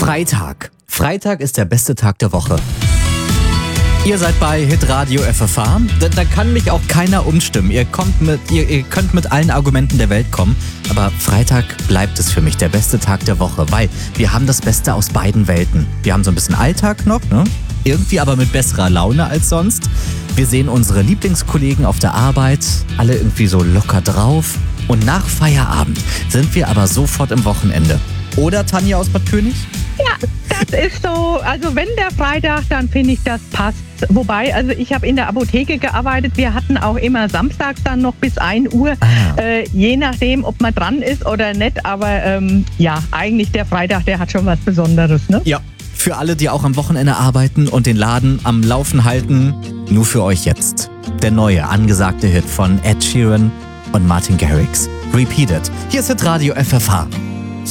Freitag. Freitag ist der beste Tag der Woche. Ihr seid bei Hitradio FFH. Da kann mich auch keiner umstimmen. Ihr könnt mit allen Argumenten der Welt kommen. Aber Freitag bleibt es für mich der beste Tag der Woche, weil wir haben das Beste aus beiden Welten. Wir haben so ein bisschen Alltag noch, ne? Irgendwie aber mit besserer Laune als sonst. Wir sehen unsere Lieblingskollegen auf der Arbeit, alle irgendwie so locker drauf. Und nach Feierabend sind wir aber sofort im Wochenende. Oder Tanja aus Bad König? Ja, das ist so, also wenn der Freitag, dann finde ich, das passt. Wobei, also ich habe in der Apotheke gearbeitet, wir hatten auch immer samstags dann noch bis 1 Uhr, je nachdem, ob man dran ist oder nicht, aber ja, eigentlich der Freitag, der hat schon was Besonderes, ne? Ja, für alle, die auch am Wochenende arbeiten und den Laden am Laufen halten, nur für euch jetzt. Der neue, angesagte Hit von Ed Sheeran und Martin Garrix. Repeated. Hier ist Hitradio FFH.